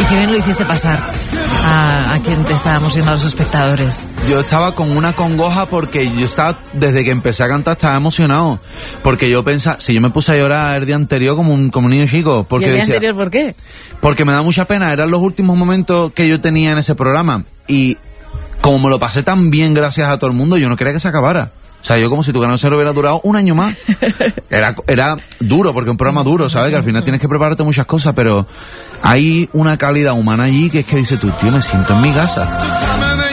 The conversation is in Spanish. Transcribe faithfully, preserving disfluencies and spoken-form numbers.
qué bien lo hiciste pasar a, a quien te estábamos viendo, a los espectadores. Yo estaba con una congoja porque yo estaba, desde que empecé a cantar estaba emocionado, porque yo pensaba, si yo me puse a llorar el día anterior como un, como un niño chico, porque ¿Y el día decía, anterior por qué? Porque me da mucha pena, eran los últimos momentos que yo tenía en ese programa, y como me lo pasé tan bien gracias a todo el mundo, yo no quería que se acabara. O sea, yo como si tu canal cero hubiera durado un año más. Era, era duro, porque es un programa duro, ¿sabes? Que al final tienes que prepararte muchas cosas, pero hay una calidad humana allí que es que dice tú, tío, me siento en mi casa.